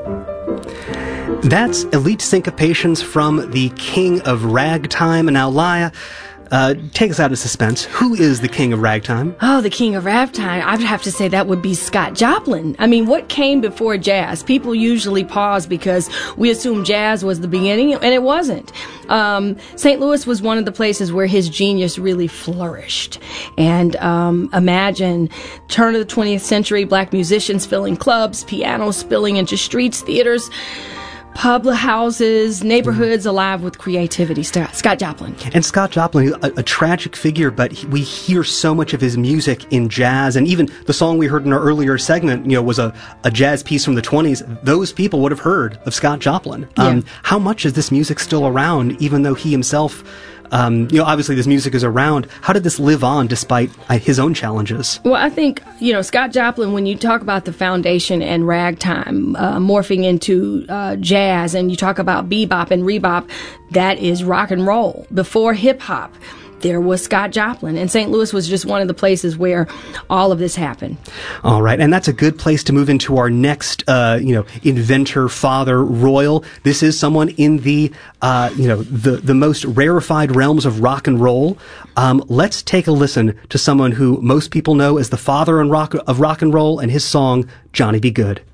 That's Elite Syncopations from the King of Ragtime. And now, Laia, take us out of suspense. Who is the King of Ragtime? Oh, the King of Ragtime. I would have to say that would be Scott Joplin. I mean, what came before jazz? People usually pause because we assume jazz was the beginning, and it wasn't. St. Louis was one of the places where his genius really flourished. And imagine turn of the 20th century, black musicians filling clubs, pianos spilling into streets, theaters, pub houses, neighborhoods alive with creativity. Scott Joplin. And Scott Joplin, a tragic figure, but we hear so much of his music in jazz. And even the song we heard in our earlier segment, was a jazz piece from the 20s. Those people would have heard of Scott Joplin. Yeah. How much is this music still around, even though he himself... obviously this music is around. How did this live on despite his own challenges? Well, I think, Scott Joplin, when you talk about the foundation and ragtime morphing into jazz, and you talk about bebop and rebop, that is rock and roll. Before hip hop, there was Scott Joplin, and St. Louis was just one of the places where all of this happened. All right, and that's a good place to move into our next, inventor, father, royal. This is someone in the most rarefied realms of rock and roll. Let's take a listen to someone who most people know as the father of rock and roll, and his song, Johnny B. Goode.